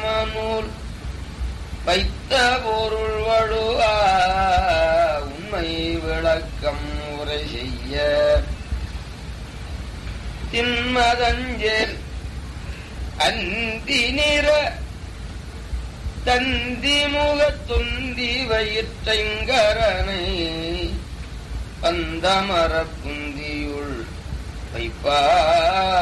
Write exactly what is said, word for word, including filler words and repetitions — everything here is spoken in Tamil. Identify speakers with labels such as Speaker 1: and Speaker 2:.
Speaker 1: நூல் வைத்த பொருள் வழுவா உண்மை விளக்கம் உரை செய்ய தின்மதஞ்சேல் அந்தி நிற தந்தி முகத்துந்தி வயிற்றைங்கரனை பந்தமர புந்தியுள் வைப்பார்